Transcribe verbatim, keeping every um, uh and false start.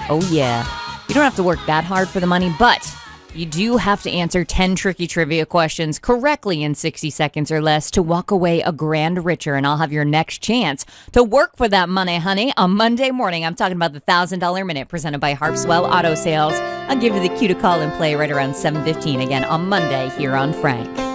Oh, yeah. You don't have to work that hard for the money, but you do have to answer ten tricky trivia questions correctly in sixty seconds or less to walk away a grand richer. And I'll have your next chance to work for that money, honey, on Monday morning. I'm talking about the one thousand dollars Minute presented by Harpswell Auto Sales. I'll give you the cue to call and play right around seven fifteen again on Monday here on Frank.